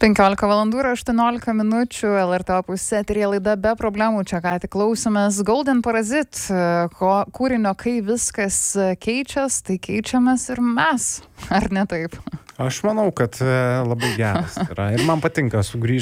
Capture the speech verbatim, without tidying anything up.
penkiolika valandų ir aštuoniolika minučių L R T Opus eteryje laida Be problemų. Čia ką tik klausomės Golden Parasite ko, kūrinio Kai viskas keičias, tai keičiamės ir mes. Ar ne taip? Aš manau, kad labai geras yra. Ir man patinka sugrįžti